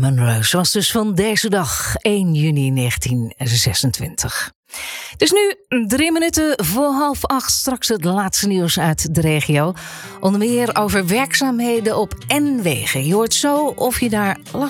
Monroe. Ze was dus van deze dag, 1 juni 1926. Het is nu 3 minuten voor 7:30. Straks het laatste nieuws uit de regio. Onder meer over werkzaamheden op N-wegen. Je hoort zo of je daar last